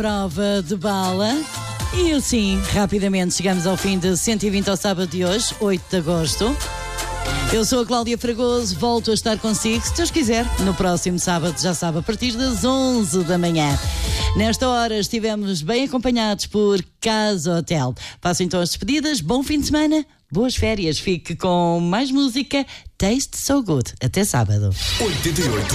Prova de bala. E assim, rapidamente chegamos ao fim de 120 ao sábado de hoje, 8 de agosto. Eu sou a Cláudia Fragoso, volto a estar consigo, se Deus quiser, no próximo sábado, já sabe, a partir das 11 da manhã. Nesta hora estivemos bem acompanhados por Casa Hotel. Faço então as despedidas, bom fim de semana, boas férias, fique com mais música, Taste So Good. Até sábado. 88.